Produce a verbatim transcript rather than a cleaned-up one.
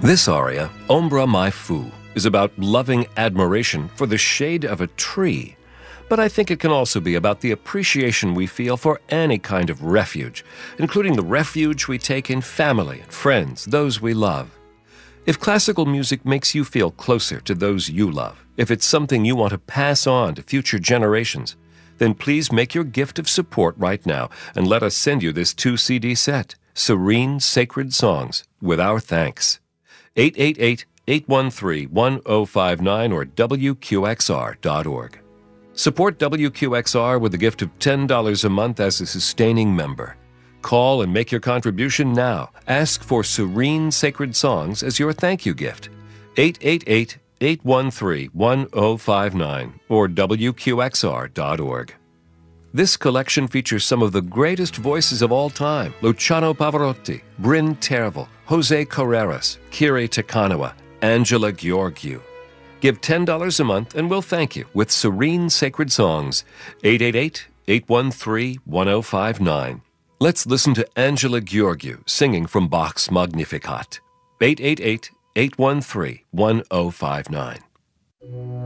This aria, Ombra Mai Fu, is about loving admiration for the shade of a tree. But I think it can also be about the appreciation we feel for any kind of refuge, including the refuge we take in family and friends, those we love. If classical music makes you feel closer to those you love, if it's something you want to pass on to future generations, then please make your gift of support right now and let us send you this two C D set, Serene Sacred Songs, with our thanks. eight eight eight, eight one three, one zero five nine or W Q X R dot org. Support W Q X R with a gift of ten dollars a month as a sustaining member. Call and make your contribution now. Ask for Serene Sacred Songs as your thank you gift. eight eight eight, eight one three, one zero five nine or W Q X R dot org. This collection features some of the greatest voices of all time: Luciano Pavarotti, Bryn Tervel, Jose Carreras, Kiri Takanawa, Angela Gheorghiu. Give ten dollars a month and we'll thank you with Serene Sacred Songs. eight eight eight, eight one three, one zero five nine. Let's listen to Angela Gheorghiu singing from Bach's Magnificat. eight eight eight, eight one three, one zero five nine.